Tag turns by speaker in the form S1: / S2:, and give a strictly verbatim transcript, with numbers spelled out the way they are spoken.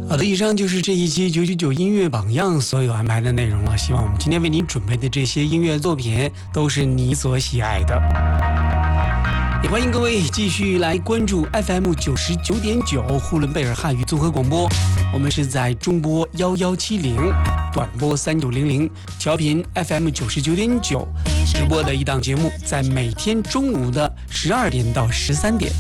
S1: 好的，以上就是这一期九九九音乐榜样所有安排的内容了。希望我们今天为你准备的这些音乐作品都是你所喜爱的。也欢迎各位继续来关注 F M 九十九点九呼伦贝尔汉语综合广播，我们是在中波幺幺七零，短波三九零零，调频 F M 九十九点九直播的一档节目，在每天中午的十二点到十三点。